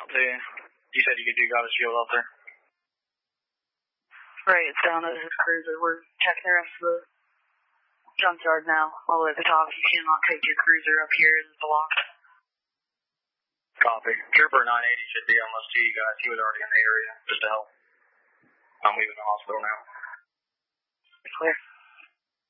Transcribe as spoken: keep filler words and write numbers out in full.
Yeah. You said you, you got a shield up there? Right, it's down at his cruiser. We're checking the rest of the junkyard now, all the way at the top. You cannot take your cruiser up here in the block. Copy. Trooper nine eighty should be almost to you guys. He was already in the area just to help. I'm leaving the hospital now. Clear.